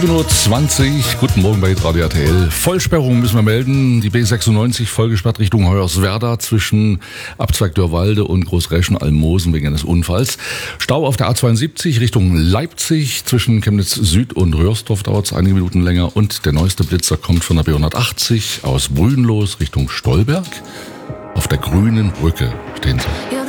7.20 Uhr, guten Morgen bei Radio RTL. Vollsperrung müssen wir melden. Die B96 vollgesperrt Richtung Hoyerswerda zwischen Abzweig Dörrwalde und Großreschen-Almosen wegen eines Unfalls. Stau auf der A72 Richtung Leipzig zwischen Chemnitz Süd und Röhrsdorf dauert es einige Minuten länger. Und der neueste Blitzer kommt von der B180 aus Brünn los Richtung Stolberg. Auf der Grünen Brücke stehen sie.